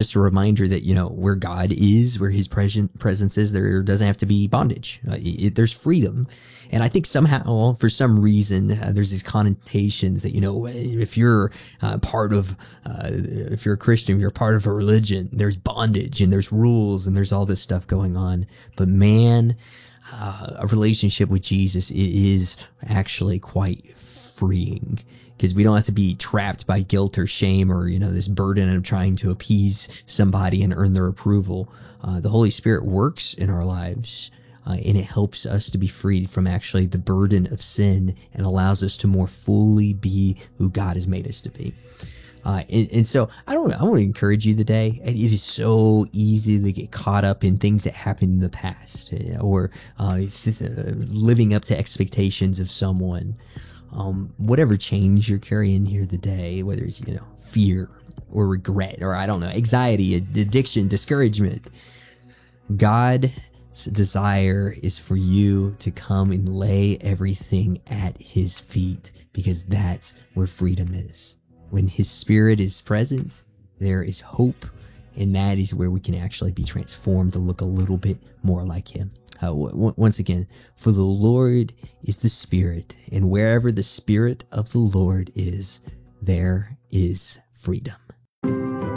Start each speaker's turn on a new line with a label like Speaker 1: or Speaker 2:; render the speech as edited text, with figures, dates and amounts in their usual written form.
Speaker 1: just a reminder that, where God is, where his presence is, there doesn't have to be bondage. There's freedom. And I think somehow, for some reason, there's these connotations that, if you're if you're a Christian, you're part of a religion, there's bondage and there's rules and there's all this stuff going on. But man, a relationship with Jesus is actually quite freeing, because we don't have to be trapped by guilt or shame or, this burden of trying to appease somebody and earn their approval. The Holy Spirit works in our lives, and it helps us to be freed from actually the burden of sin and allows us to more fully be who God has made us to be. And so I want to encourage you today. It is so easy to get caught up in things that happened in the past, or living up to expectations of someone. Whatever change you're carrying here today, whether it's, fear or regret or, I don't know, anxiety, addiction, discouragement, God's desire is for you to come and lay everything at his feet, because that's where freedom is. When his Spirit is present, there is hope, and that is where we can actually be transformed to look a little bit more like him. Once again, for the Lord is the Spirit, and wherever the Spirit of the Lord is, there is freedom.